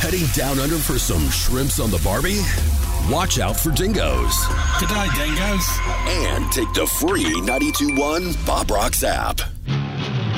Heading down under for some shrimps on the Barbie? Watch out for dingoes. Good day, dingoes. And take the free 92.1 Bob Rocks app.